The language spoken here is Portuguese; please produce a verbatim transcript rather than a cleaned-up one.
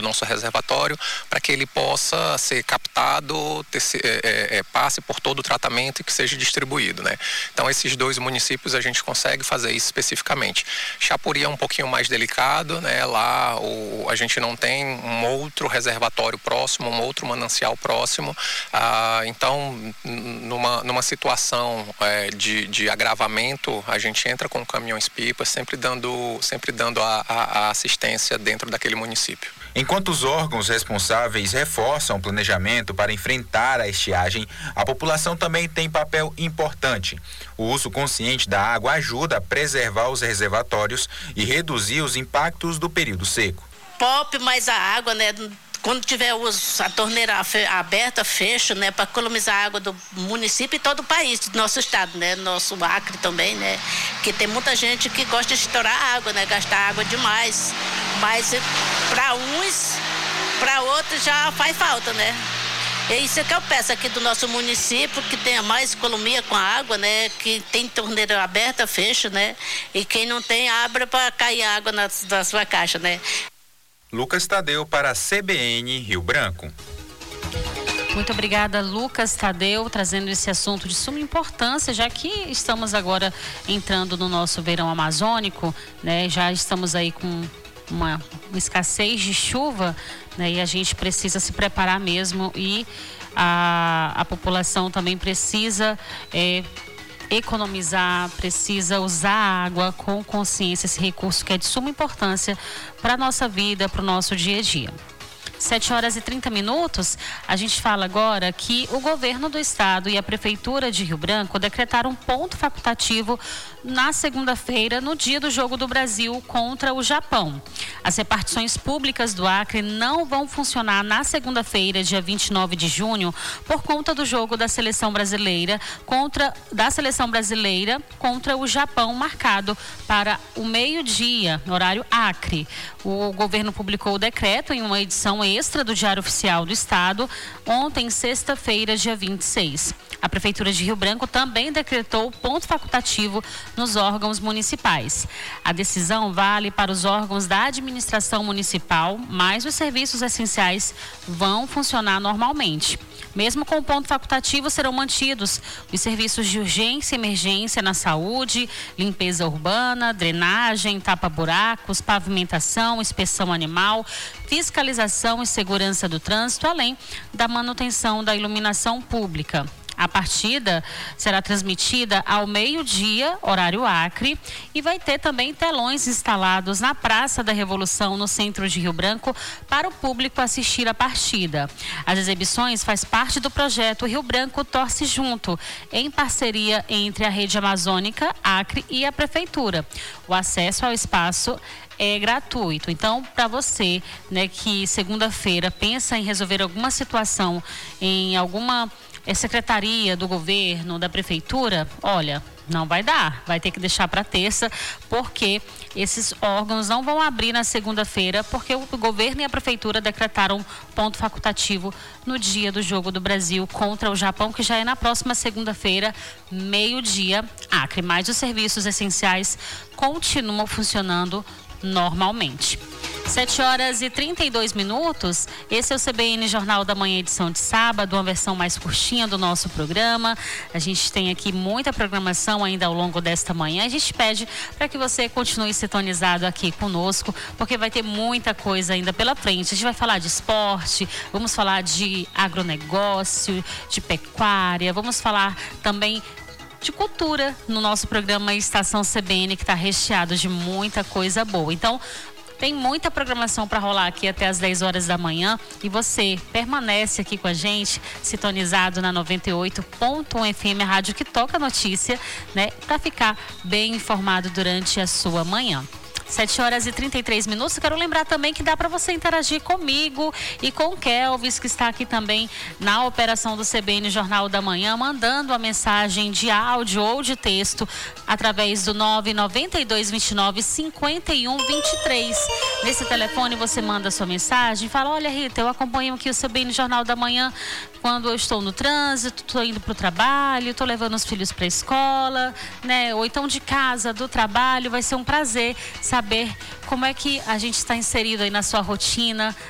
do nosso reservatório para que ele possa ser captado, ter, é, é, passe por todo o tratamento e que seja distribuído, né? Então esses dois municípios a gente consegue fazer isso especificamente. Chapuri é um pouquinho mais delicado, né? Lá o, a gente não tem um outro reservatório próximo, um outro manancial próximo, ah, então numa, numa situação é, de, de agravamento, a gente entra com caminhões-pipas, sempre dando, sempre dando a, a, a assistência dentro daquele município. Enquanto os órgãos responsáveis reforçam o planejamento para enfrentar a estiagem, a população também tem papel importante. O uso consciente da água ajuda a preservar os reservatórios e reduzir os impactos do período seco. Poupe mais a água, né? Quando tiver os, a torneira aberta, fecha, né, para economizar a água do município e todo o país, do nosso estado, né, nosso Acre também, né, que tem muita gente que gosta de estourar água, né, gastar água demais, mas para uns, para outros já faz falta, né. É isso que eu peço aqui do nosso município, que tenha mais economia com a água, né, que tem torneira aberta, fecha, né, e quem não tem, abre para cair água na, na sua caixa, né. Lucas Tadeu para a C B N Rio Branco. Muito obrigada, Lucas Tadeu, trazendo esse assunto de suma importância, já que estamos agora entrando no nosso verão amazônico, né? Já estamos aí com uma, uma escassez de chuva, né? E a gente precisa se preparar mesmo e a, a população também precisa é, economizar, precisa usar a água com consciência, esse recurso que é de suma importância para a nossa vida, para o nosso dia a dia. sete horas e trinta minutos, a gente fala agora que o governo do estado e a prefeitura de Rio Branco decretaram um ponto facultativo na segunda-feira, no dia do Jogo do Brasil contra o Japão. As repartições públicas do Acre não vão funcionar na segunda-feira, dia vinte e nove de junho, por conta do jogo da seleção brasileira contra da seleção brasileira contra o Japão, marcado para o meio-dia, no horário Acre. O governo publicou o decreto em uma edição extra do Diário Oficial do Estado ontem, sexta-feira, dia vinte e seis. A Prefeitura de Rio Branco também decretou ponto facultativo nos órgãos municipais. A decisão vale para os órgãos da administração municipal, mas os serviços essenciais vão funcionar normalmente. Mesmo com o ponto facultativo, serão mantidos os serviços de urgência e emergência na saúde, limpeza urbana, drenagem, tapa-buracos, pavimentação, inspeção animal, fiscalização e segurança do trânsito, além da manutenção da iluminação pública. A partida será transmitida ao meio-dia, horário Acre, e vai ter também telões instalados na Praça da Revolução, no centro de Rio Branco, para o público assistir a partida. As exibições fazem parte do projeto Rio Branco Torce Junto, em parceria entre a Rede Amazônica, Acre e a Prefeitura. O acesso ao espaço é gratuito. Então, para você, né, que segunda-feira pensa em resolver alguma situação em alguma é secretaria do governo, da prefeitura, olha, não vai dar, vai ter que deixar para terça, porque esses órgãos não vão abrir na segunda-feira, porque o governo e a prefeitura decretaram ponto facultativo no dia do Jogo do Brasil contra o Japão, que já é na próxima segunda-feira, meio-dia, Acre. Mas os serviços essenciais continuam funcionando normalmente. sete horas e trinta e dois minutos, esse é o C B N Jornal da Manhã, edição de sábado, uma versão mais curtinha do nosso programa. A gente tem aqui muita programação ainda ao longo desta manhã. A gente pede para que você continue sintonizado aqui conosco, porque vai ter muita coisa ainda pela frente. A gente vai falar de esporte, vamos falar de agronegócio, de pecuária, vamos falar também de cultura no nosso programa Estação C B N, que está recheado de muita coisa boa. Então, tem muita programação para rolar aqui até as dez horas da manhã e você permanece aqui com a gente, sintonizado na noventa e oito ponto um F M, a rádio que toca notícia, né, para ficar bem informado durante a sua manhã. sete horas e trinta e três minutos. Quero lembrar também que dá para você interagir comigo e com o Kelvis, que está aqui também na operação do C B N Jornal da Manhã, mandando a mensagem de áudio ou de texto através do nove nove dois dois nove cinco um dois três. Nesse telefone você manda a sua mensagem e fala: olha, Rita, eu acompanho aqui o C B N Jornal da Manhã quando eu estou no trânsito, estou indo para o trabalho, estou levando os filhos para a escola, né? Ou então de casa, do trabalho. Vai ser um prazer saber como é que a gente está inserido aí na sua rotina,